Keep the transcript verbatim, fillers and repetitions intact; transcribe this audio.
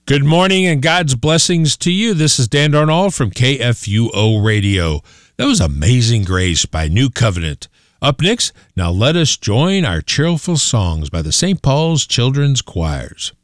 Good morning and God's blessings to you. This is Dan Darnall from K F U O Radio. That was Amazing Grace by New Covenant. Up next, now let us join our cheerful songs by the Saint Paul's Children's Choirs.